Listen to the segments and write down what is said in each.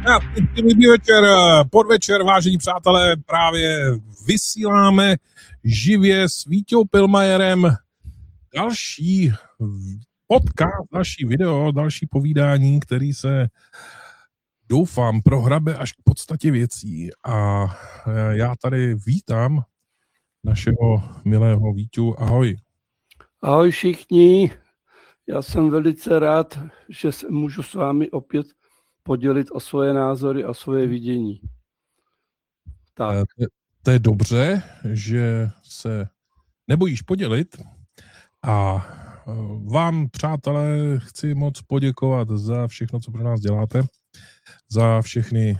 Dobrý večer, podvečer, vážení přátelé, právě vysíláme živě s Víťou Pilmajerem další podcast, další video, další povídání, který se, doufám, prohrabe až k podstatě věcí. A já tady vítám našeho milého Víťu. Ahoj. Ahoj všichni, já jsem velice rád, že se můžu s vámi opět podělit o svoje názory a svoje vidění. Tak. To je dobře, že se nebojíš podělit a vám, přátelé, chci moc poděkovat za všechno, co pro nás děláte, za všechny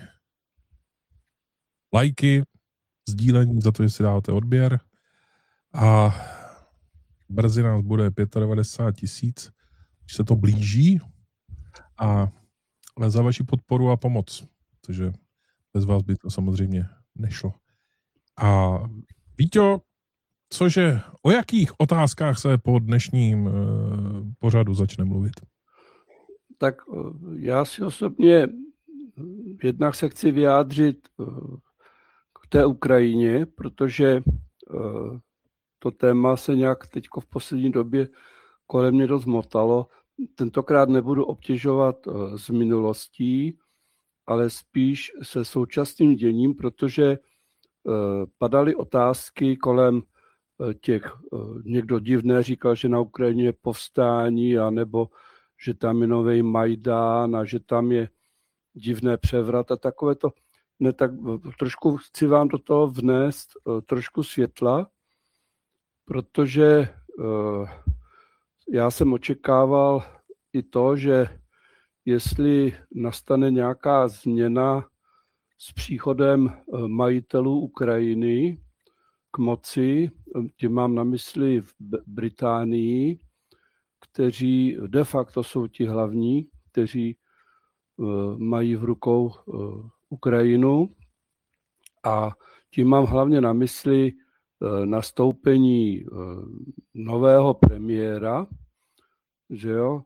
lajky, sdílení, za to, že si dáváte odběr a brzy nás bude 95 000, už se to blíží ale za vaši podporu a pomoc, protože bez vás by to samozřejmě nešlo. A Víťo, cože, o jakých otázkách se po dnešním pořadu začne mluvit? Tak já si osobně jednak se chci vyjádřit k té Ukrajině, protože to téma se nějak teďko v poslední době kolem mě dost motalo. Tentokrát nebudu obtěžovat z minulostí, ale spíš se současným děním, protože padaly otázky kolem těch, někdo divné říkal, že na Ukrajině je povstání, anebo že tam je nový Majdán a že tam je divné převrat a takové to. Ne, tak trošku chci vám do toho vnést trošku světla, protože já jsem očekával i to, že jestli nastane nějaká změna s příchodem majitelů Ukrajiny k moci, tím mám na mysli v Británii, kteří de facto jsou ti hlavní, kteří mají v rukou Ukrajinu, a tím mám hlavně na mysli nastoupení nového premiéra, že jo,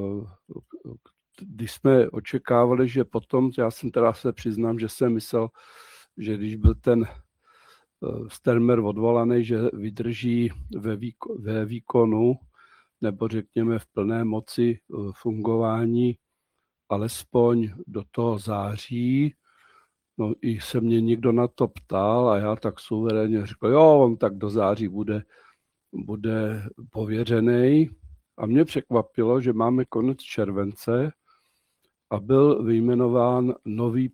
když jsme očekávali, že potom, já jsem teda se přiznám, že jsem myslel, že když byl ten Starmer odvolaný, že vydrží ve výkonu, nebo řekněme v plné moci fungování alespoň do toho září. No i se mě někdo na to ptal a já tak suverénně řekl, jo, on tak do září bude pověřený. A mě překvapilo, že máme konec července a byl vyjmenován nový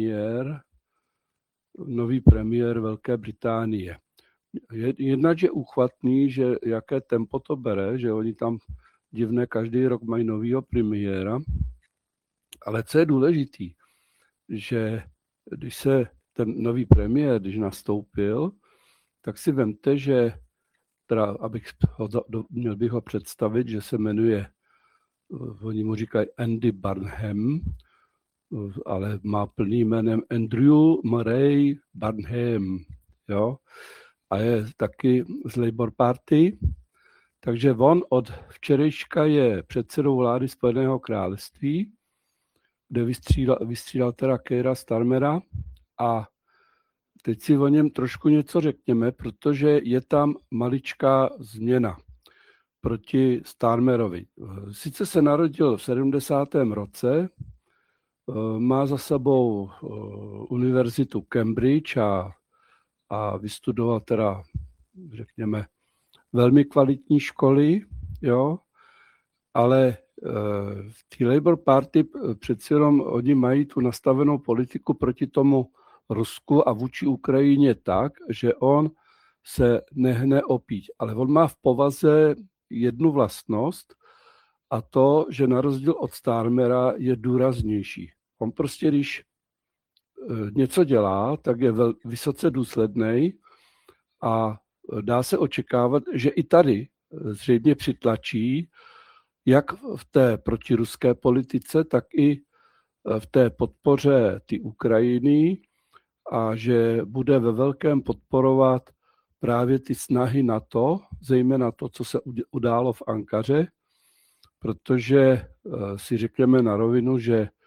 premiér Velké Británie. Jednak je úchvatný, že jaké tempo to bere, že oni tam divné každý rok mají novýho premiéra. Ale co je důležitý, že když se ten nový premiér, když nastoupil, tak si vemte, že teda, měl bych ho představit, že se jmenuje, oni mu říkají Andy Burnham, ale má plný jménem Andrew Murray Burnham, jo, a je taky z Labour Party, takže on od včerejška je předsedou vlády Spojeného království, kde vystřídal teda Keira Starmera, a teď si o něm trošku něco řekněme, protože je tam maličká změna proti Starmerovi. Sice se narodil v 70. roce, má za sebou univerzitu Cambridge a vystudoval teda, řekněme, velmi kvalitní školy, jo, ale v té Labour Party přeci jenom oni mají tu nastavenou politiku proti tomu Rusku a vůči Ukrajině tak, že on se nehne opít. Ale on má v povaze jednu vlastnost, a to, že na rozdíl od Starmera je důraznější. On prostě, když něco dělá, tak je vysoce důsledný a dá se očekávat, že i tady zřejmě přitlačí jak v té protiruské politice, tak i v té podpoře ty Ukrajiny, a že bude ve velkém podporovat právě ty snahy NATO, zejména to, co se událo v Ankaře, protože si řekneme na rovinu, že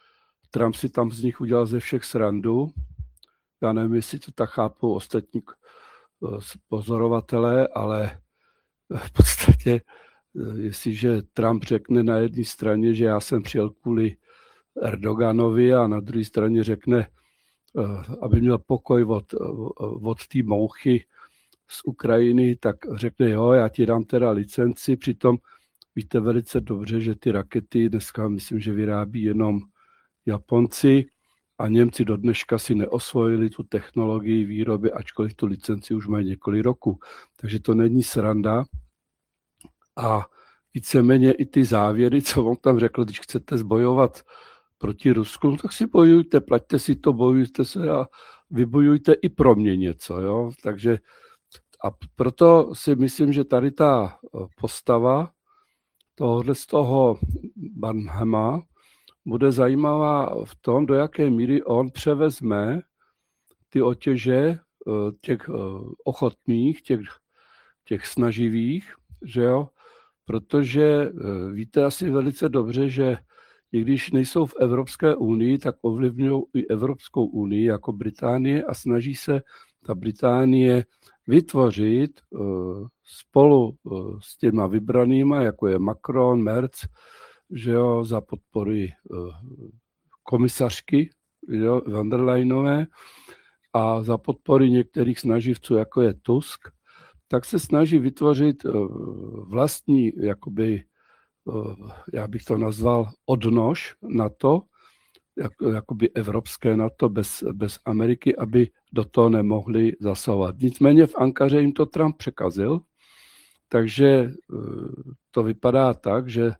Trump si tam z nich udělal ze všech srandu. Já nevím, jestli to tak chápou ostatní pozorovatelé, ale v podstatě, jestliže Trump řekne na jedné straně, že já jsem přijel kvůli Erdoganovi a na druhé straně řekne, aby měl pokoj od té mouchy z Ukrajiny, tak řekne, jo, já ti dám teda licenci, přitom víte velice dobře, že ty rakety dneska myslím, že vyrábí jenom Japonci a Němci do dneška si neosvojili tu technologii výroby, ačkoliv tu licenci už mají několik roků. Takže to není sranda. A víceméně i ty závěry, co on tam řekl, když chcete zbojovat proti Rusku, tak si bojujte, plaťte si to, bojujte se a vybojujte i pro mě něco. Jo? Takže a proto si myslím, že tady ta postava tohohle z toho Burnhama bude zajímavá v tom, do jaké míry on převezme ty otěže těch ochotných, těch snaživých, že jo? Protože víte asi velice dobře, že i když nejsou v Evropské unii, tak ovlivňují i Evropskou unii jako Británie a snaží se ta Británie vytvořit spolu s těma vybranýma, jako je Macron, Merz, že jo, za podpory komisařky, jo, von der Leyenové a za podpory některých snaživců, jako je Tusk, tak se snaží vytvořit vlastní, jakoby, já bych to nazval odnož NATO, jakoby evropské NATO bez Ameriky, aby do toho nemohli zasahovat. Nicméně v Ankaře jim to Trump překazil, takže to vypadá tak, že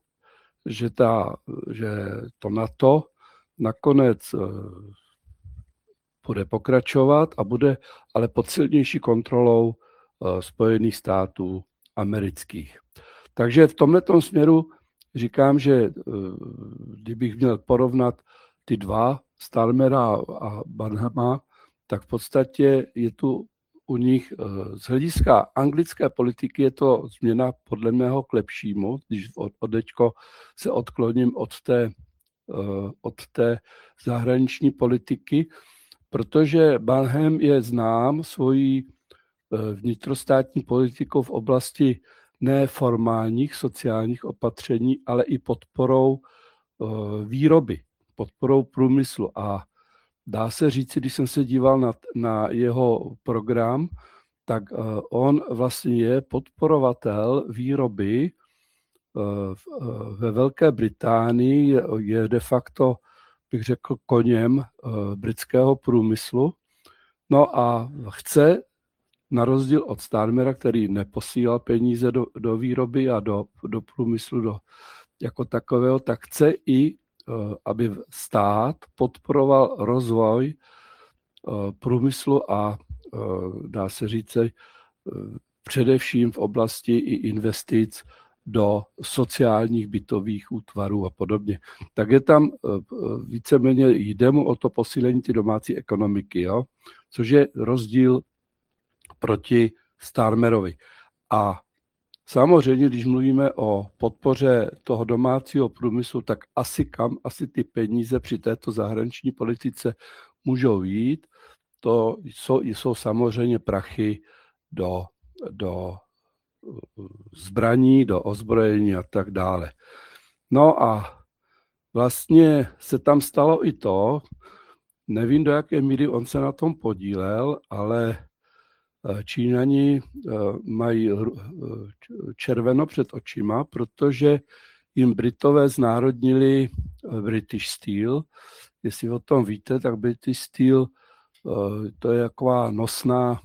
to NATO nakonec bude pokračovat a bude ale pod silnější kontrolou Spojených států amerických. Takže v tomhletom směru říkám, že kdybych měl porovnat ty dva, Starmera a Burnhama, tak v podstatě je tu u nich z hlediska anglické politiky je to změna podle mého k lepšímu, když teďko se odkloním od té zahraniční politiky, protože Burnham je znám svojí vnitrostátní politikou v oblasti neformálních sociálních opatření, ale i podporou výroby, podporou průmyslu. A dá se říct, když jsem se díval na jeho program, tak on vlastně je podporovatel výroby ve Velké Británii, je de facto, bych řekl, koněm britského průmyslu. No a chce, na rozdíl od Starmera, který neposílal peníze do výroby a do průmyslu jako takového, tak chce i, aby stát podporoval rozvoj průmyslu a dá se říct, především v oblasti i investic do sociálních bytových útvarů a podobně. Tak je tam víceméně, jde mu o to posílení ty domácí ekonomiky, jo? Což je rozdíl proti Starmerovi. A samozřejmě, když mluvíme o podpoře toho domácího průmyslu, tak asi ty peníze při této zahraniční politice můžou jít. To jsou samozřejmě prachy do zbraní, do ozbrojení a tak dále. No a vlastně se tam stalo i to, nevím, do jaké míry on se na tom podílel, ale Číňani mají červeno před očima, protože jim Britové znárodnili British Steel. Jestli o tom víte, tak British Steel to je taková nosná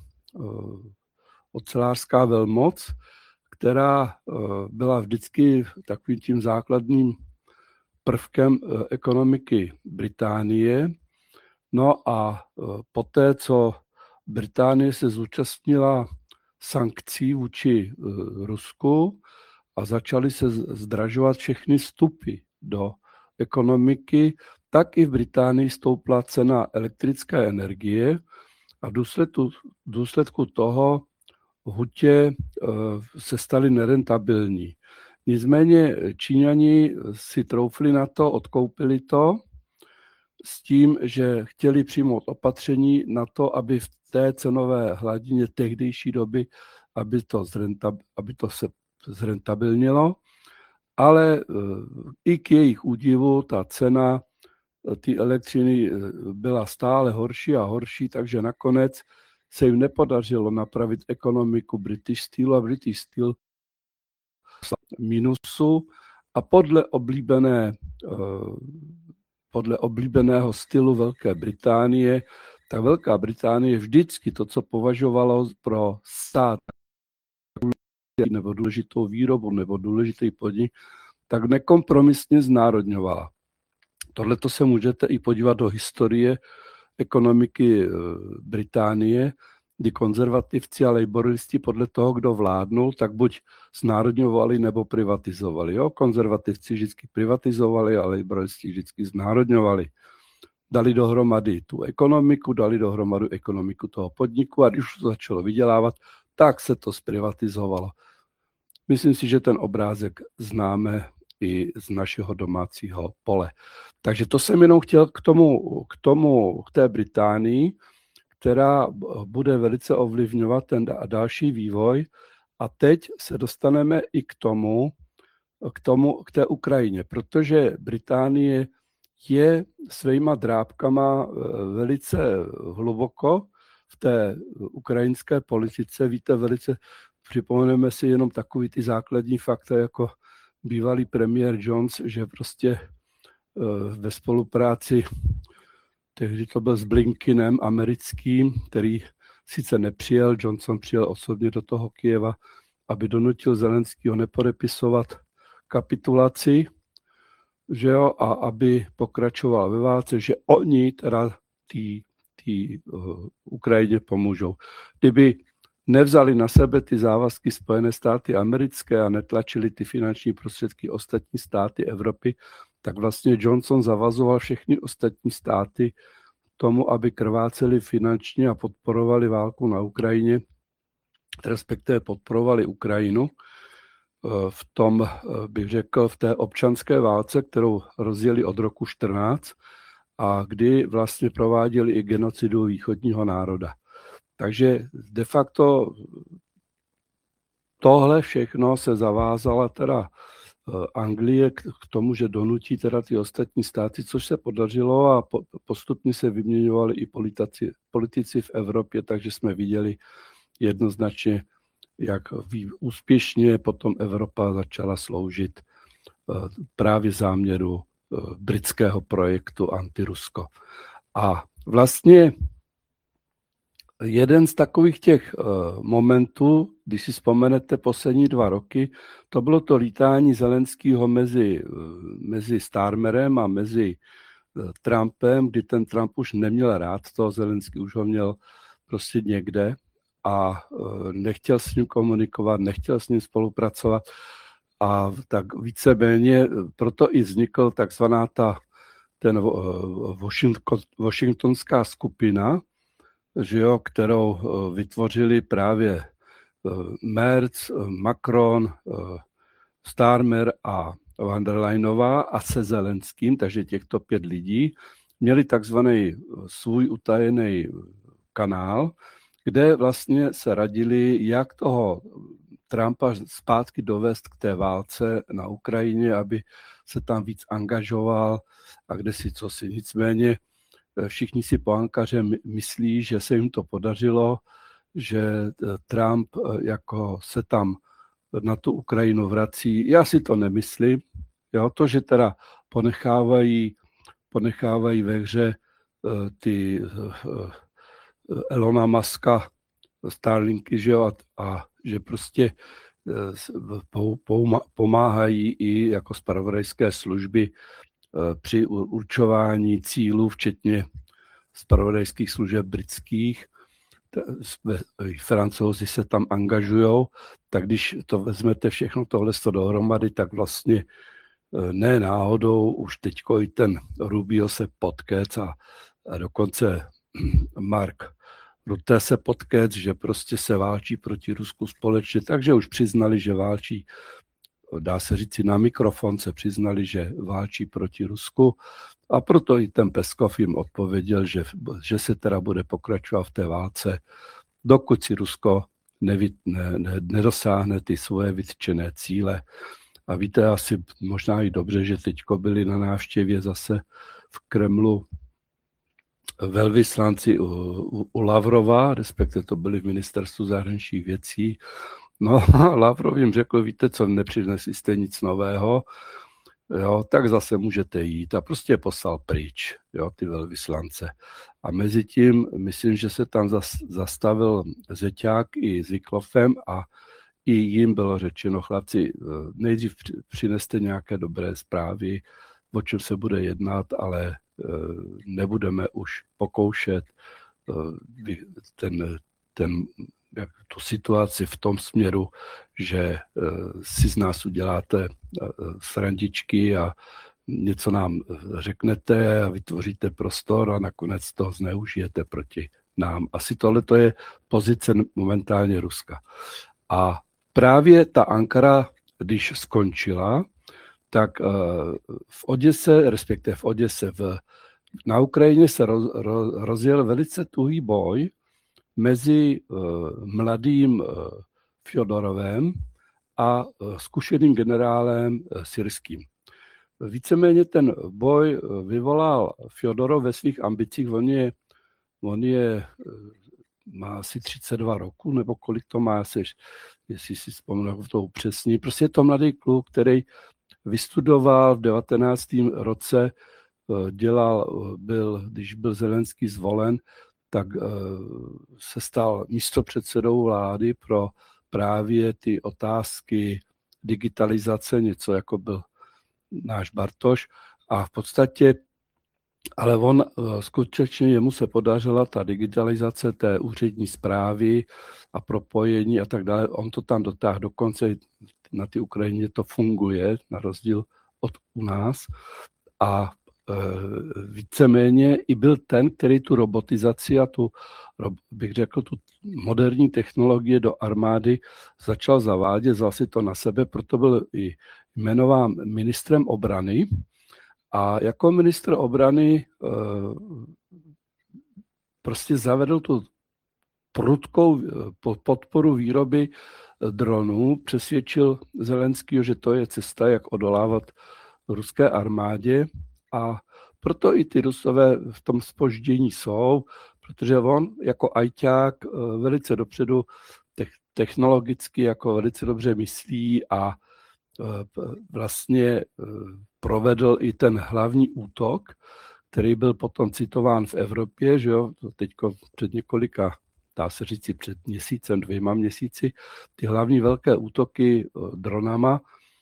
ocelářská velmoc, která byla vždycky takovým tím základním prvkem ekonomiky Británie. No a poté, co Británie se zúčastnila sankcí vůči Rusku a začaly se zdražovat všechny vstupy do ekonomiky, tak i v Británii stoupla cena elektrické energie a v důsledku toho hutě se staly nerentabilní. Nicméně Číňani si troufli na to, odkoupili to s tím, že chtěli přijmout opatření na to, aby v té cenové hladině tehdejší doby, aby to se zrentabilnilo, ale i k jejich údivu ta cena té elektřiny byla stále horší a horší, takže nakonec se jim nepodařilo napravit ekonomiku British Steelu a British Steel minusu a podle oblíbeného stylu Velké Británie, tak Velká Británie vždycky to, co považovalo pro stát nebo důležitou výrobu nebo důležitý podnik, tak nekompromisně znárodňovala. Tohle to se můžete i podívat do historie ekonomiky Británie, kdy konzervativci a laboristi podle toho, kdo vládnul, tak buď znárodňovali nebo privatizovali. Jo? Konzervativci vždycky privatizovali a laboristi vždycky znárodňovali. Dali dohromady tu ekonomiku, dali dohromady ekonomiku toho podniku a když to začalo vydělávat, tak se to zprivatizovalo. Myslím si, že ten obrázek známe i z našeho domácího pole. Takže to jsem jenom chtěl k té Británii, která bude velice ovlivňovat ten další vývoj. A teď se dostaneme i k té Ukrajině, protože Británie je svýma drápkama velice hluboko v té ukrajinské politice. Víte, připomeneme si jenom takový ty základní fakta, jako bývalý premiér Jones, že prostě ve spolupráci, tehdy to byl s Blinkinem americkým, který sice nepřijel, Johnson přijel osobně do toho Kyjeva, aby donutil Zelenskýho nepodepisovat kapitulaci, že jo, a aby pokračoval ve válce, že oni teda tý Ukrajině pomůžou. Kdyby nevzali na sebe ty závazky Spojené státy americké a netlačili ty finanční prostředky ostatní státy Evropy, tak vlastně Johnson zavazoval všechny ostatní státy tomu, aby krváceli finančně a podporovali válku na Ukrajině, respektive podporovali Ukrajinu v tom, bych řekl, v té občanské válce, kterou rozjeli od roku 14 a kdy vlastně prováděli i genocidu východního národa. Takže de facto tohle všechno se zavázala teda Anglie k tomu, že donutí teda ty ostatní státy, což se podařilo a postupně se vyměňovali i politici v Evropě, takže jsme viděli jednoznačně, jak úspěšně potom Evropa začala sloužit právě záměru britského projektu Antirusko. A vlastně jeden z takových těch momentů, když si vzpomenete poslední 2 roky, to bylo to lítání Zelenského mezi Starmerem a mezi Trumpem, kdy ten Trump už neměl rád toho, Zelenský už ho měl prostě někde a nechtěl s ním komunikovat, nechtěl s ním spolupracovat a tak víceméně proto i vznikl takzvaná washingtonská skupina, že jo, kterou vytvořili právě Merz, Macron, Starmer a von der Leyenová a se Zelenským, takže těchto 5 lidí měli takzvaný svůj utajený kanál, kde vlastně se radili, jak toho Trumpa zpátky dovést k té válce na Ukrajině, aby se tam víc angažoval a kde si co si. Nicméně všichni si po Ankaře myslí, že se jim to podařilo, že Trump jako se tam na tu Ukrajinu vrací. Já si to nemyslím. Jo, to, že teda ponechávají ve hře ty Elona Muska, Starlinky, že jo, a že prostě pomáhají i jako zpravodajské služby při určování cílů, včetně zpravodajských služeb britských. Francouzi se tam angažujou, tak když to vezmete všechno tohle dohromady, tak vlastně ne náhodou už teďko i ten Rubio se potkec a dokonce Mark Rutte se potkec, že prostě se válčí proti Rusku společně, takže už přiznali, že válčí, dá se říci na mikrofon, se přiznali, že válčí proti Rusku, A proto i ten Peskov jim odpověděl, že se teda bude pokračovat v té válce, dokud si Rusko nedosáhne ty svoje vytčené cíle. A víte asi možná i dobře, že teďko byli na návštěvě zase v Kremlu velvyslanci u Lavrova, respektive to byli v ministerstvu zahraničních věcí. No a Lavrov jim řekl, víte co, nepřinesli jste nic nového, jo, tak zase můžete jít, a prostě poslal pryč, jo, ty velvyslance. A mezi tím, myslím, že se tam zastavil Zeťák i s Wiklofem a i jim bylo řečeno, chlapci, nejdřív přineste nějaké dobré zprávy, o čem se bude jednat, ale nebudeme už pokoušet tu situaci v tom směru, že si z nás uděláte srandičky a něco nám řeknete a vytvoříte prostor a nakonec to zneužijete proti nám. Asi tohle je pozice momentálně Ruska. A právě ta Ankara, když skončila, tak v Oděse, respektive v Oděse, na Ukrajině se rozjel velice tuhý boj mezi mladým Fjodorovem a zkušeným generálem Syrským. Víceméně ten boj vyvolal Fjodorov ve svých ambicích. On má asi 32 roku, nebo kolik to má, jestli si vzpomínám to upřesní. Prostě je to mladý kluk, který vystudoval v 19. roce, když byl Zelenský zvolen, tak se stal místopředsedou vlády pro právě ty otázky digitalizace, něco jako byl náš Bartoš. A v podstatě, ale on skutečně, jemu se podařila ta digitalizace té úřední správy a propojení a tak dále. On to tam dotáhl, dokonce na té Ukrajině to funguje, na rozdíl od u nás. A víceméně i byl ten, který tu robotizaci a bych řekl, tu moderní technologie do armády začal zavádět, vzal si to na sebe, proto byl i jmenován ministrem obrany. A jako ministr obrany prostě zavedl tu prudkou podporu výroby dronů, přesvědčil Zelenskýho, že to je cesta, jak odolávat ruské armádě. A proto i ty Rusové v tom zpoždění jsou, protože on jako ajťák velice dopředu technologicky jako velice dobře myslí a vlastně provedl i ten hlavní útok, který byl potom citován v Evropě, že jo, teďko před několika, dá se říci před měsícem, 2 měsíci, ty hlavní velké útoky dronama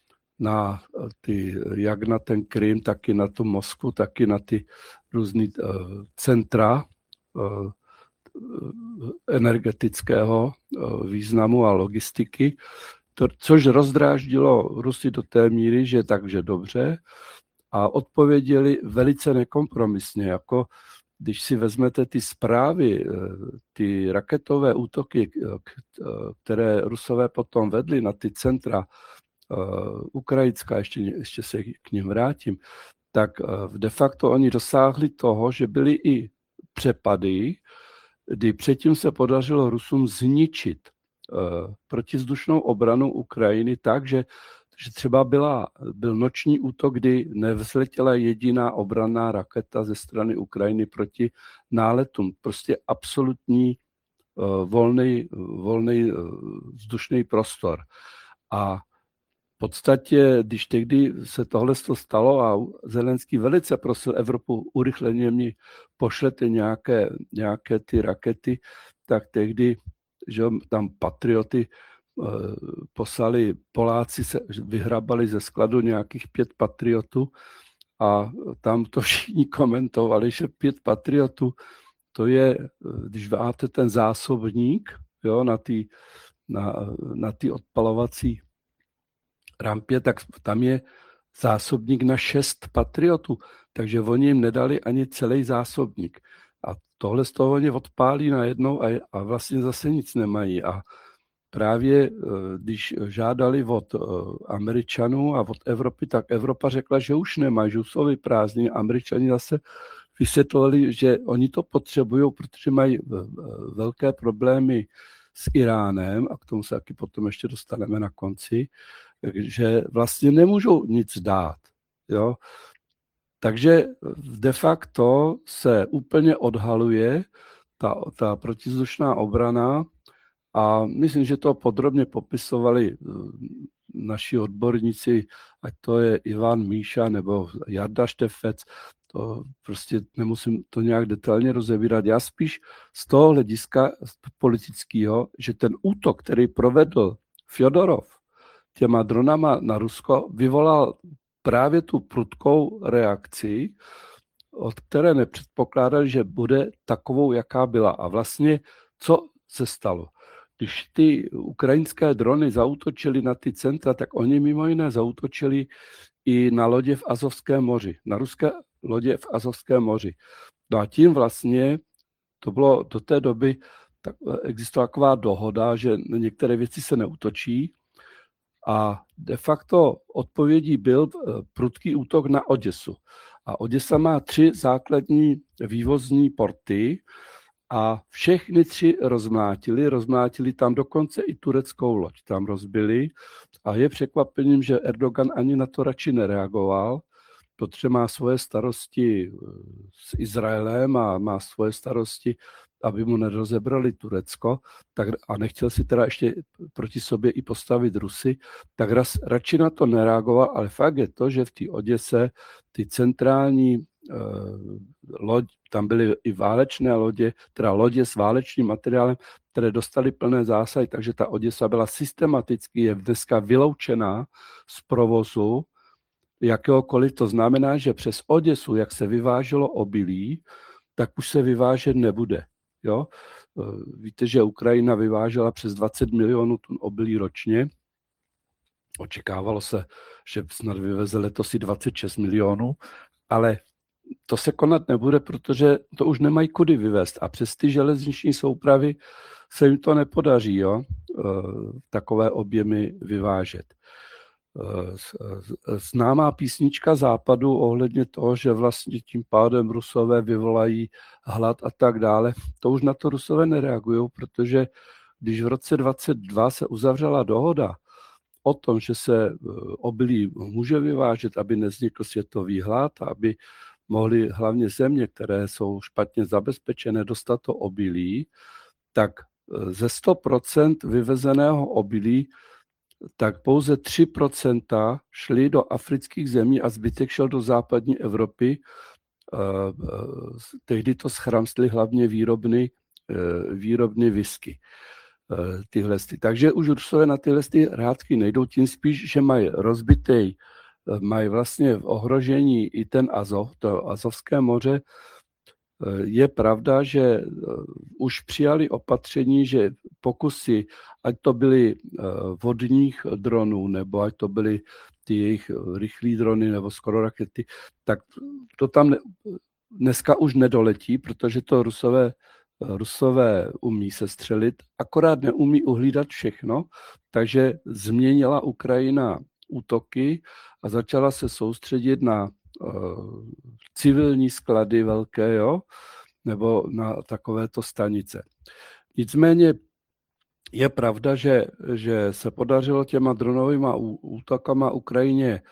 jak na ten Krym, tak i na tu Moskvu, tak i na ty různé centra energetického významu a logistiky, což rozdráždilo Rusy do té míry, že takže dobře, a odpověděli velice nekompromisně, jako když si vezmete ty zprávy, ty raketové útoky, které Rusové potom vedli na ty centra ukrajinská, ještě se k nim vrátím, tak de facto oni dosáhli toho, že byly i přepady, kdy předtím se podařilo Rusům zničit protizdušnou obranu Ukrajiny tak, že třeba byl noční útok, kdy nevzletěla jediná obranná raketa ze strany Ukrajiny proti náletům. Prostě absolutní volný vzdušný prostor. A v podstatě, když tehdy se tohle stalo a Zelenský velice prosil Evropu, urychleně mi pošlete nějaké ty rakety, tak tehdy, že tam patrioty poslali, Poláci se vyhrabali ze skladu nějakých 5 patriotů a tam to všichni komentovali, že 5 patriotů, to je, když máte ten zásobník, jo, na ty odpalovací rampě, tak tam je zásobník na 6 patriotů, takže oni jim nedali ani celý zásobník. A tohle z toho oni odpálí najednou a vlastně zase nic nemají. A právě když žádali od Američanů a od Evropy, tak Evropa řekla, že už nemá, že už jsou vyprázdnění. Američani zase vysvětlovali, že oni to potřebují, protože mají velké problémy s Iránem, a k tomu se taky potom ještě dostaneme na konci, že vlastně nemůžou nic dát. Jo? Takže de facto se úplně odhaluje ta protizdušná obrana a myslím, že to podrobně popisovali naši odborníci, ať to je Ivan Míša nebo Jarda Štefec, to prostě nemusím to nějak detailně rozebírat. Já spíš z toho hlediska politického, že ten útok, který provedl Fjodorov těma dronama na Rusko, vyvolal právě tu prudkou reakci, od které nepředpokládali, že bude takovou, jaká byla. A vlastně, co se stalo? Když ty ukrajinské drony zaútočily na ty centra, tak oni mimo jiné zaútočili i na lodě v Azovském moři, na ruské lodě v Azovském moři. No a tím vlastně to bylo do té doby, tak existovala taková dohoda, že některé věci se neútočí, a de facto odpovědí byl prudký útok na Oděsu. A Oděsa má 3 základní vývozní porty a všechny 3 rozmlátili tam dokonce i tureckou loď, tam rozbili. A je překvapením, že Erdogan ani na to radši nereagoval, protože má svoje starosti s Izraelem a má svoje starosti, aby mu nerozebrali Turecko, tak, a nechtěl si teda ještě proti sobě i postavit Rusy, tak radši na to nereagoval, ale fakt je to, že v té Oděse ty centrální loď, tam byly i válečné lodě, teda lodě s válečným materiálem, které dostaly plné zásahy, takže ta Oděsa byla systematicky, je dneska vyloučená z provozu jakéhokoliv. To znamená, že přes Oděsu, jak se vyváželo obilí, tak už se vyvážet nebude. Jo? Víte, že Ukrajina vyvážela přes 20 milionů tun obilí ročně. Očekávalo se, že snad vyveze letos i 26 milionů, ale to se konat nebude, protože to už nemají kudy vyvést. A přes ty železniční soupravy se jim to nepodaří, jo? Takové objemy vyvážet. Známá písnička Západu ohledně toho, že vlastně tím pádem Rusové vyvolají hlad a tak dále, to už na to Rusové nereagují, protože když v roce 2022 se uzavřela dohoda o tom, že se obilí může vyvážet, aby nevznikl světový hlad, aby mohly hlavně země, které jsou špatně zabezpečené, dostat to obilí, tak ze 100% vyvezeného obilí tak pouze 3% šly do afrických zemí a zbytek šel do západní Evropy. Tehdy to schramstly hlavně výrobny whisky. Takže už Rusové na tyhle hrádky nejdou, tím spíš, že mají rozbitej, mají vlastně v ohrožení i ten Azov, to Azovské moře. Je pravda, že už přijali opatření, že pokusy, ať to byly vodních dronů, nebo ať to byly ty jejich rychlé drony, nebo skoro rakety, tak to tam dneska už nedoletí, protože to Rusové umí sestřelit, akorát neumí uhlídat všechno, takže změnila Ukrajina útoky a začala se soustředit na civilní sklady velké, jo, nebo na takovéto stanice. Nicméně je pravda, že se podařilo těma dronovými útokama Ukrajině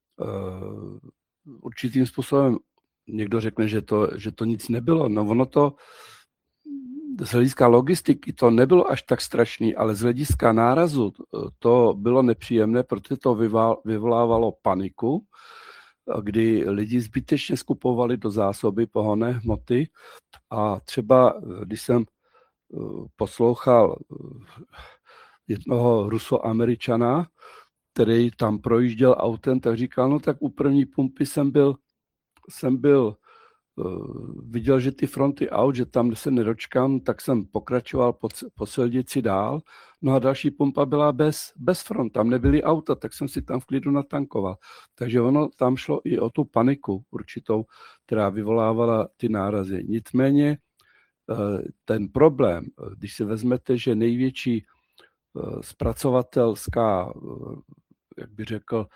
určitým způsobem, někdo řekne, že to nic nebylo, no ono to z hlediska logistiky to nebylo až tak strašný, ale z hlediska nárazu to bylo nepříjemné, protože to vyvolávalo paniku, kdy lidi zbytečně skupovali do zásoby pohonné hmoty a třeba, když jsem poslouchal jednoho Ruso-Američana, který tam projížděl autem, tak říkal, no tak u první pumpy jsem byl viděl, že ty fronty aut, že tam se nedočkám, tak jsem pokračoval po silnici dál. No a další pumpa byla bez front, tam nebyly auta, tak jsem si tam v klidu natankoval. Takže ono tam šlo i o tu paniku určitou, která vyvolávala ty nárazy. Nicméně ten problém, když si vezmete, že největší zpracovatelská, jak by řekl,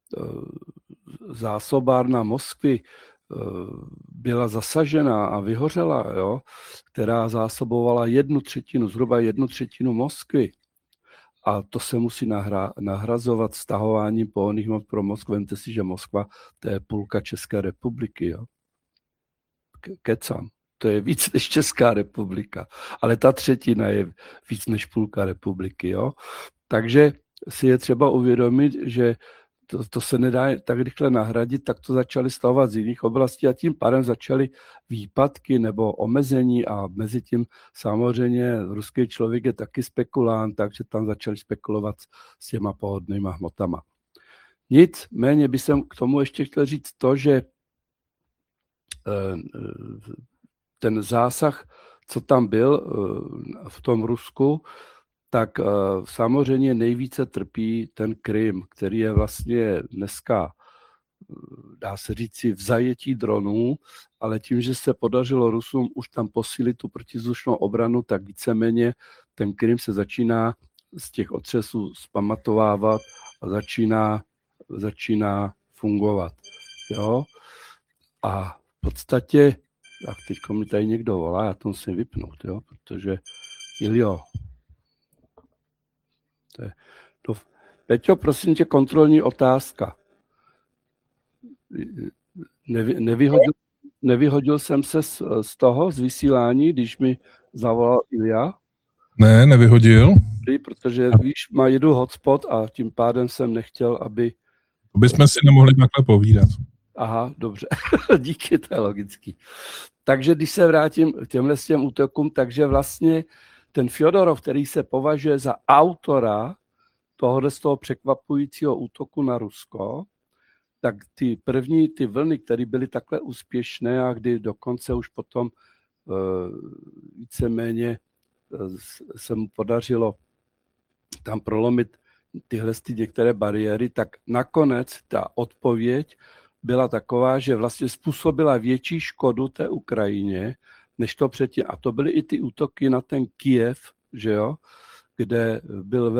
zásobárna Moskvy byla zasažena a vyhořela, jo, která zásobovala zhruba jednu třetinu Moskvy. A to se musí nahrazovat stahováním pohonných hmot pro Moskvu. Vemte si, že Moskva, to je půlka České republiky. Jo. Kecam. To je víc než Česká republika. Ale ta třetina je víc než půlka republiky. Jo. Takže si je třeba uvědomit, že to se nedá tak rychle nahradit, tak to začali stahovat z jiných oblastí a tím pádem začaly výpadky nebo omezení a mezi tím samozřejmě ruský člověk je taky spekulant, takže tam začali spekulovat s těma pohodnýma hmotama. Nicméně bych jsem k tomu ještě chtěl říct to, že ten zásah, co tam byl v tom Rusku, tak samozřejmě nejvíce trpí ten Krym, který je vlastně dneska, dá se říci, v zajetí dronů, ale tím, že se podařilo Rusům už tam posílit tu protivzdušnou obranu, tak víceméně ten Krym se začíná z těch otřesů zpamatovávat a začíná fungovat. Jo? A v podstatě, tak teď mi tady někdo volá, já to musím vypnout, jo? Protože Iljo, Peťo, prosím tě, kontrolní otázka. Nevyhodil jsem se z toho, z vysílání, když mi zavolal Ilja? Ne, nevyhodil. Protože víš, má jedu hotspot a tím pádem jsem nechtěl, aby... To bychom si nemohli takhle povídat. Aha, dobře. Díky, to je logický. Takže když se vrátím k těmhle útokům, takže vlastně ten Fjodorov, který se považuje za autora z toho překvapujícího útoku na Rusko, tak ty vlny, které byly takhle úspěšné a kdy dokonce už potom víceméně se mu podařilo tam prolomit tyhle některé bariéry, tak nakonec ta odpověď byla taková, že vlastně způsobila větší škodu té Ukrajině, než to předtím. A to byly i ty útoky na ten Kyjev, že jo, kde byl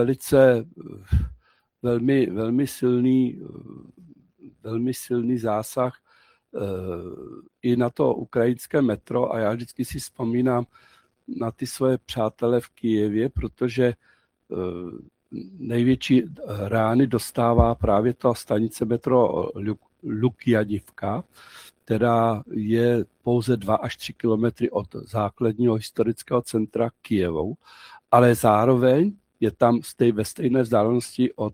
velmi silný zásah i na to ukrajinské metro a já vždycky si vzpomínám na ty svoje přátele v Kyjevě, protože největší rány dostává právě ta stanice metro Lukjanivka, která je pouze 2 až 3 kilometry od základního historického centra Kyjevu, ale zároveň je tam ve stejné vzdálenosti od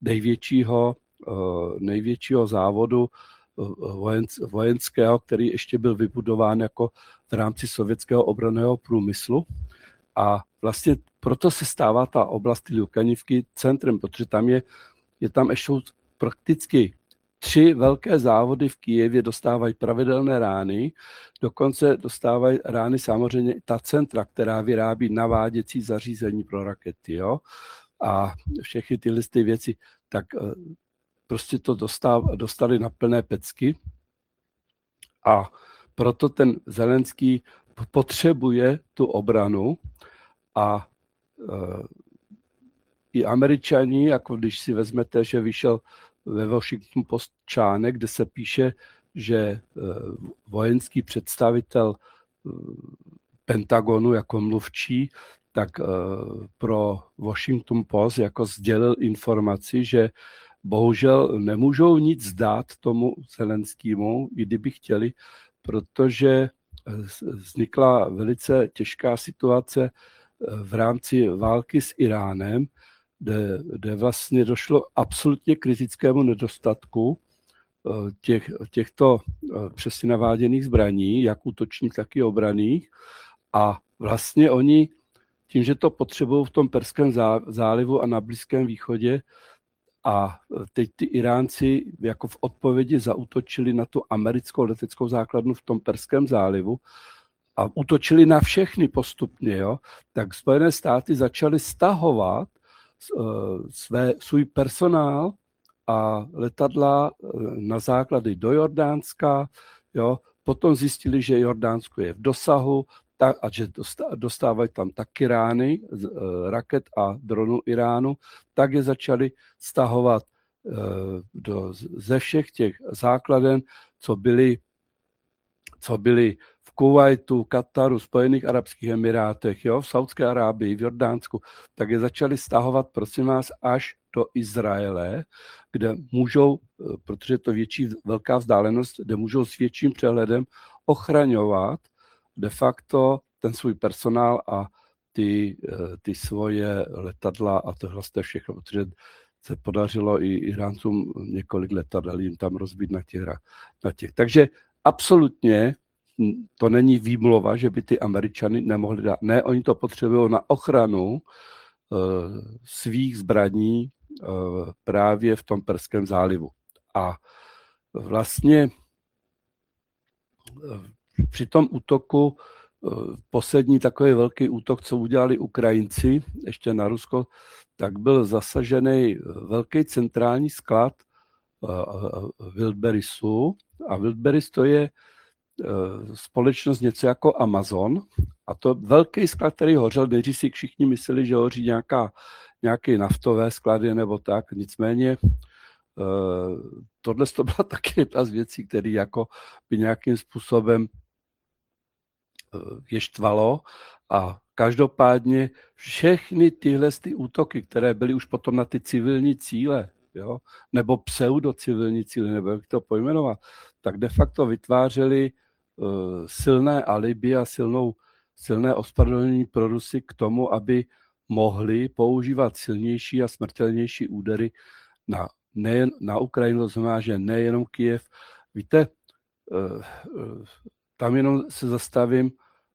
největšího závodu vojenského, který ještě byl vybudován jako v rámci sovětského obranného průmyslu. A vlastně proto se stává ta oblast Lukjanivky centrem, protože tam je tam ještě prakticky 3 velké závody v Kyjevě dostávají pravidelné rány, dokonce dostávají rány samozřejmě ta centra, která vyrábí naváděcí zařízení pro rakety. Jo? A všechny tyhle věci, tak prostě to dostali na plné pecky. A proto ten Zelenský potřebuje tu obranu a i Američani, jako když si vezmete, že vyšel ve Washington Post článek, kde se píše, že vojenský představitel Pentagonu jako mluvčí, tak pro Washington Post jako sdělil informaci, že bohužel nemůžou nic dát tomu Zelenskému, i kdyby chtěli, protože vznikla velice těžká situace v rámci války s Iránem, kde vlastně došlo absolutně kritickému nedostatku těchto přesně naváděných zbraní, jak útočných, tak i obranných. A vlastně oni tím, že to potřebují v tom Perském zálivu a na Blízkém východě, a teď ty Iránci jako v odpovědi zaútočili na tu americkou leteckou základnu v tom Perském zálivu a útočili na všechny postupně, jo, tak Spojené státy začaly stahovat svůj personál a letadla na základy do Jordánska, jo. Potom zjistili, že Jordánsko je v dosahu, a že dostávají tam taky rány z raket a dronů Iránu, tak je začali stahovat ze všech těch základen, co byly v Kuvajtu, Kataru, Spojených arabských emirátech, jo, v Saudské Arábii, v Jordánsku, tak je začali stahovat, prosím vás, až do Izraele, kde můžou, protože je to velká vzdálenost, kde můžou s větším přehledem ochraňovat de facto ten svůj personál a ty svoje letadla a tohle všechno, protože se podařilo i Iráncům několik letadel jim tam rozbít na těch. Takže absolutně to není výmluva, že by ty Američany nemohli dát. Ne, oni to potřebují na ochranu svých zbraní právě v tom Perském zálivu. A vlastně při tom útoku, poslední takový velký útok, co udělali Ukrajinci ještě na Rusko, tak byl zasažený velký centrální sklad Wildberriesu. A Wildberries to je společnost něco jako Amazon. A to velký sklad, který hořel, nejdřív si všichni mysleli, že hoří nějaké naftové sklady nebo tak. Nicméně tohle to byla taky jedna z věcí, které jako by nějakým způsobem je štvalo. A každopádně všechny tyhle útoky, které byly už potom na ty civilní cíle, jo, nebo pseudocivilní cíle, nebo jak to pojmenovat, tak de facto vytvářely silné alibi a silné ospravedlnění pro Rusy k tomu, aby mohli používat silnější a smrtelnější údery nejen na Ukrajinu, to znamená, že nejenom Kyjev. Víte, tam jenom se zastavím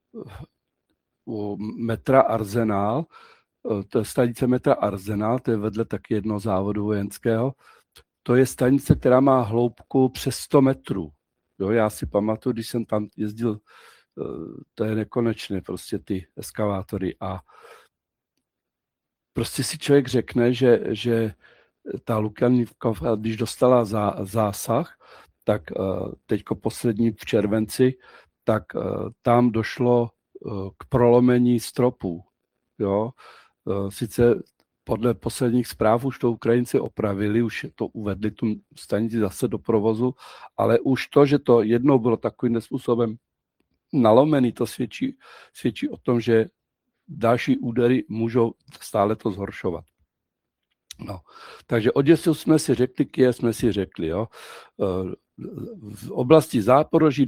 u metra Arsenal, to je stanice metra Arsenal, to je vedle taky jednoho závodu vojenského. To je stanice, která má hloubku přes 100 metrů. Jo, já si pamatuju, když jsem tam jezdil, to je nekonečné, prostě ty eskavátory. A prostě si člověk řekne, že ta Lukianivka, když dostala zásah, tak teďko poslední v červenci, tak tam došlo k prolomení stropů. Jo? Sice podle posledních zpráv už to Ukrajinci opravili, už to uvedli tu stanici zase do provozu, ale už to, že to jednou bylo takovým způsobem nalomený, to svědčí o tom, že další údery můžou stále to zhoršovat. No, takže Oděsu jsme si řekli, Kyjev jsme si řekli, jo. V oblasti Záporoží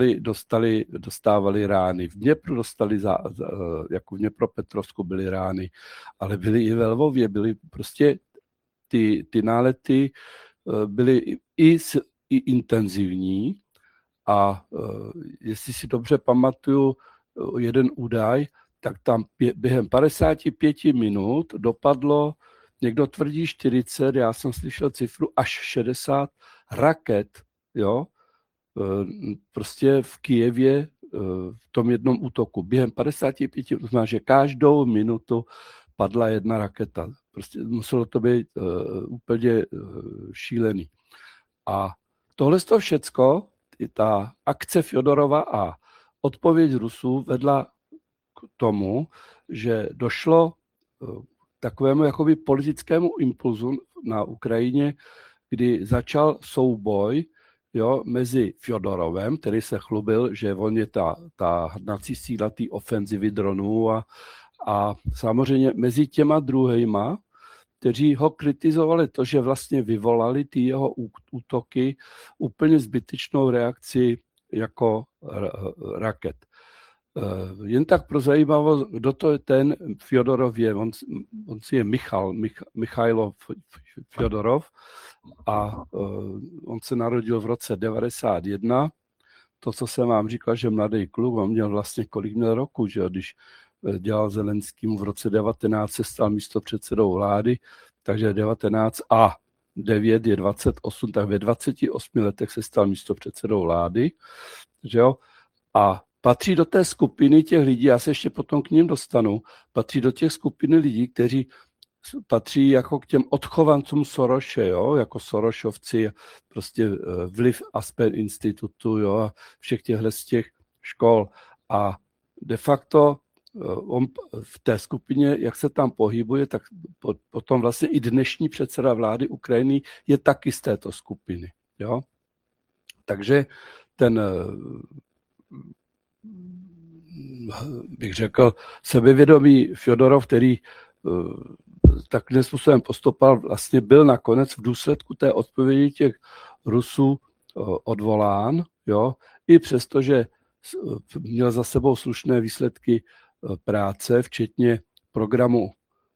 dostávali rány, v Dněpru jako v Dněpropetrovsku byly rány, ale byly i ve Lvově, byly prostě ty nálety byly i intenzivní a jestli si dobře pamatuju jeden údaj, tak tam během 55 minut dopadlo, někdo tvrdí 40, já jsem slyšel cifru až 60 raket, jo, prostě v Kyjevě v tom jednom útoku. Během 55, to znamená, že každou minutu padla jedna raketa. Prostě muselo to být úplně šílený. A tohle to všecko, ta akce Fjodorova a odpověď Rusů vedla k tomu, že došlo takovému jakoby politickému impulzu na Ukrajině, kdy začal souboj, jo, mezi Fjodorovem, který se chlubil, že on je ta hnací síla té ofenzivy dronů a samozřejmě mezi těma druhejma, kteří ho kritizovali to, že vlastně vyvolali ty jeho útoky úplně zbytečnou reakci jako raket. Jen tak pro zajímavost, kdo to je ten Fjodorov je, on si je Michailo Fjodorov a on se narodil v roce 91. To, co jsem vám říkal, že mladý kluk, on měl vlastně kolik měl roku, že když dělal Zelenským v roce 19 se stal místopředsedou vlády, takže 19 a 9 je 28, tak ve 28 letech se stal místopředsedou vlády, že jo, a patří do té skupiny těch lidí, já se ještě potom k ním dostanu, patří do těch skupiny lidí, kteří patří jako k těm odchovancům Soroše, jo, jako Sorošovci, prostě vliv Aspen institutu, jo, a všech těchto z těch škol. A de facto on v té skupině, jak se tam pohybuje, tak potom vlastně i dnešní předseda vlády Ukrajiny je taky z této skupiny. Jo? Takže ten, bych řekl, sebevědomý Fjodorov, který takovým způsobem postupoval, vlastně byl nakonec v důsledku té odpovědi těch Rusů odvolán, jo? I přesto, že měl za sebou slušné výsledky práce, včetně programu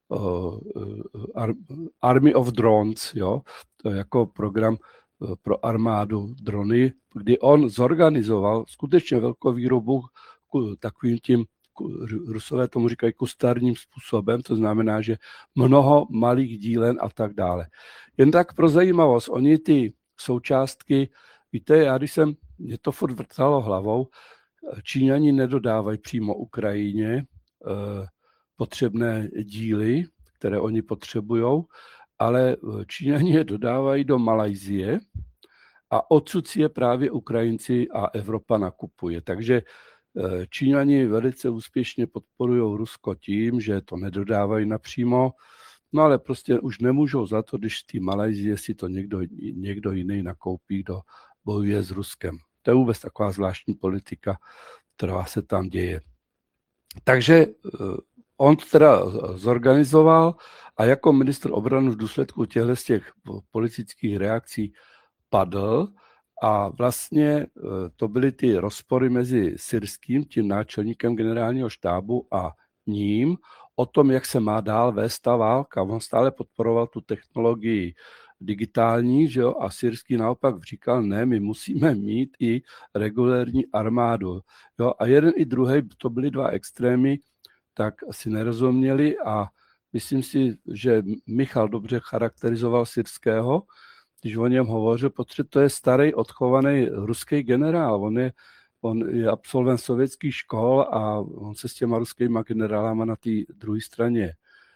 Army of Drones, jo? To je jako program pro armádu drony, kdy on zorganizoval skutečně velkou výrobu takovým tím, Rusové tomu říkají kustárním způsobem, to znamená, že mnoho malých dílen a tak dále. Jen tak pro zajímavost, oni ty součástky, víte, mě to furt vrtalo hlavou, Číňani nedodávají přímo Ukrajině potřebné díly, které oni potřebují, ale Číňani je dodávají do Malajsie a odsud si je právě Ukrajinci a Evropa nakupuje. Takže Číňani velice úspěšně podporují Rusko tím, že to nedodávají napřímo, no ale prostě už nemůžou za to, když z té Malajsie si to někdo jiný nakoupí, kdo bojuje s Ruskem. To je vůbec taková zvláštní politika, která se tam děje. Takže on to teda zorganizoval a jako ministr obrany v důsledku těch politických reakcí padl a vlastně to byly ty rozpory mezi Syrským, tím náčelníkem generálního štábu a ním o tom, jak se má dál vést ta válka. On stále podporoval tu technologii digitální, že jo, a Syrský naopak říkal, ne, my musíme mít i regulérní armádu. Jo, a jeden i druhý, to byly dva extrémy, tak asi nerozuměli a myslím si, že Michal dobře charakterizoval Syrského, když o něm hovořil, protože to je starý, odchovaný ruský generál. On je absolvent sovětských škol a on se s těma ruskýma generálama na té druhé straně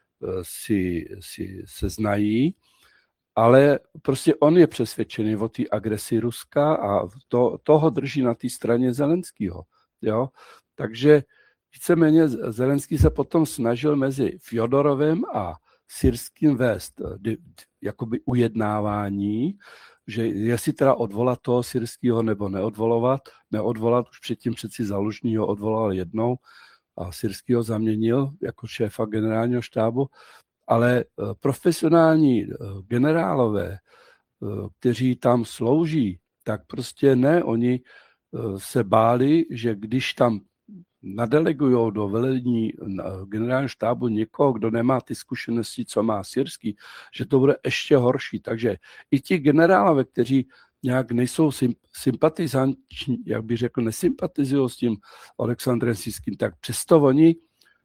se znají, ale prostě on je přesvědčený o té agresi Ruska a toho drží na té straně Zelenskýho. Jo? Takže víceméně Zelenský se potom snažil mezi Fjodorovem a Syrským vést jakoby ujednávání, že jestli teda odvolat toho Syrského nebo neodvolat, už předtím přeci Zalužního odvolal jednou a Syrského zaměnil jako šéfa generálního štábu, ale profesionální generálové, kteří tam slouží, tak prostě ne, oni se báli, že když tam nadelegujou do velení generálního štábu někoho, kdo nemá ty zkušenosti, co má Syrský, že to bude ještě horší. Takže i ti generálové, kteří nějak nejsou sympatizanční, jak bych řekl, nesympatizují s tím Alexandrem Syrským, tak přesto oni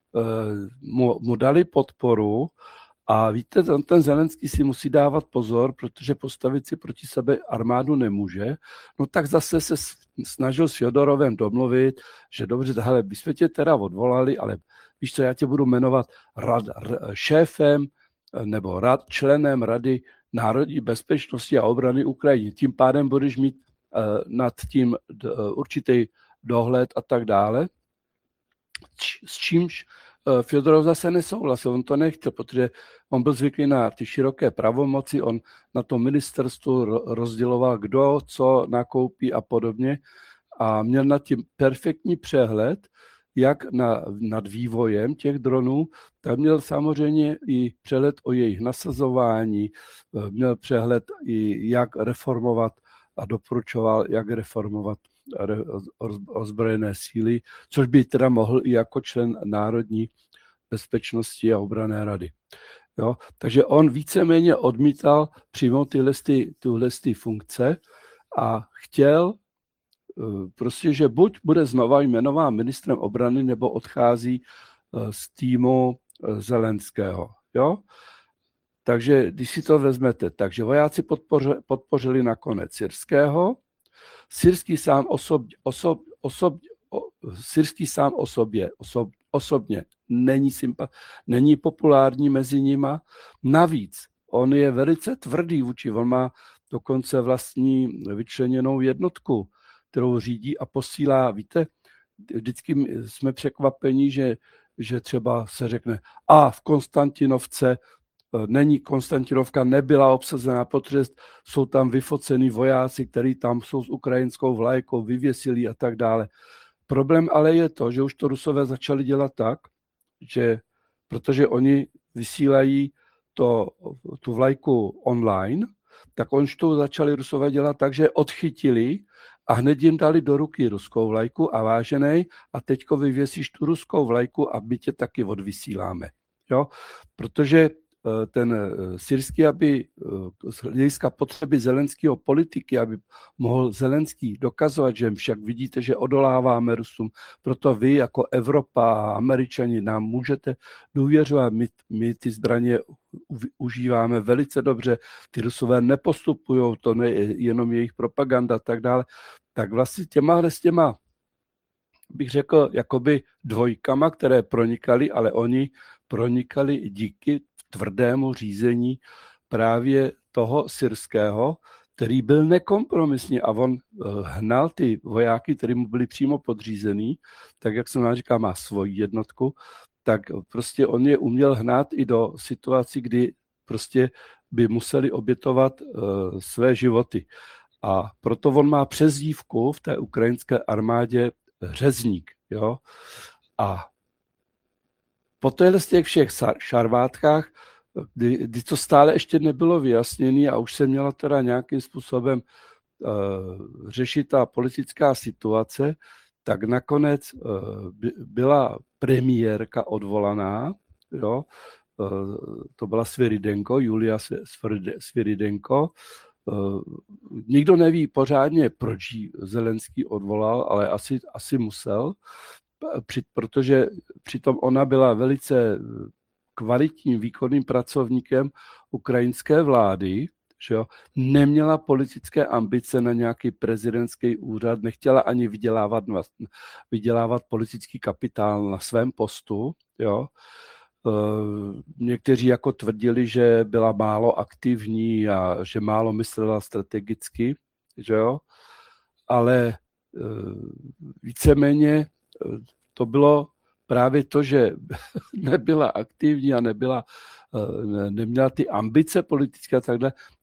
mu dali podporu a víte, ten Zelenský si musí dávat pozor, protože postavit si proti sebe armádu nemůže. No tak zase se snažil s Fjodorovem domluvit, že dobře, hele, my jsme tě teda odvolali, ale víš co, já tě budu jmenovat šéfem nebo členem Rady národní bezpečnosti a obrany Ukrajiny. Tím pádem budeš mít nad tím určitý dohled a tak dále. S čímž Fjodorov zase nesouhlasil, on to nechtěl, protože on byl zvyklý na ty široké pravomoci, on na tom ministerstvu rozděloval, kdo co nakoupí a podobně a měl nad tím perfektní přehled, jak nad vývojem těch dronů, tak měl samozřejmě i přehled o jejich nasazování, měl přehled i jak reformovat a doporučoval, jak reformovat ozbrojené síly, což by teda mohl i jako člen Národní bezpečnosti a obranné rady. Jo? Takže on víceméně odmítal přijmout tyhle funkce a chtěl prostě, že buď bude znova jmenován ministrem obrany, nebo odchází z týmu Zelenského. Jo? Takže když si to vezmete, takže vojáci podpořili nakonec Syrského, Syrský sám osobně není populární mezi nima. Navíc on je velice tvrdý vůči, on má dokonce vlastní vyčleněnou jednotku, kterou řídí a posílá, víte, vždycky jsme překvapeni, že třeba se řekne, a v Konstantinovce není Konstantinovka, nebyla obsazená, protože jsou tam vyfocení vojáci, kteří tam jsou s ukrajinskou vlajkou, vyvěsili a tak dále. Problém ale je to, že už to Rusové začali dělat tak, že protože oni vysílají tu vlajku online, tak oni to začali Rusové dělat tak, že odchytili a hned jim dali do ruky ruskou vlajku a váženej, a teďko vyvěsíš tu ruskou vlajku a my tě taky odvysíláme. Jo? Protože ten syrský, aby z hlediska potřeby Zelenského politiky, aby mohl Zelenský dokazovat, že však vidíte, že odoláváme Rusům, proto vy jako Evropa a Američani nám můžete důvěřovat, my ty zbraně užíváme velice dobře, ty Rusové nepostupují, to ne jenom jejich propaganda a tak dále, tak vlastně s těma, bych řekl, jakoby dvojkama, které pronikaly, ale oni pronikali díky tvrdému řízení právě toho syrského, který byl nekompromisní a on hnal ty vojáky, kteří mu byli přímo podřízený, tak jak jsem vám říkal, má svoji jednotku, tak prostě on je uměl hnát i do situací, kdy prostě by museli obětovat své životy. A proto on má přezdívku v té ukrajinské armádě Řezník. Jo? A po těch všech šarvátkách, kdy to stále ještě nebylo vyjasněné a už se měla teda nějakým způsobem řešit ta politická situace, tak nakonec byla premiérka odvolaná, jo? To byla Sviridenko, Julia Sviridenko. Nikdo neví pořádně, proč ji Zelenský odvolal, ale asi musel, protože přitom ona byla velice kvalitním výkonným pracovníkem ukrajinské vlády, že jo, neměla politické ambice na nějaký prezidentský úřad, nechtěla ani vydělávat politický kapitál na svém postu, jo. Někteří jako tvrdili, že byla málo aktivní a že málo myslela strategicky, že jo, ale víceméně to bylo právě to, že nebyla aktivní a neměla ty ambice politické a tak dále,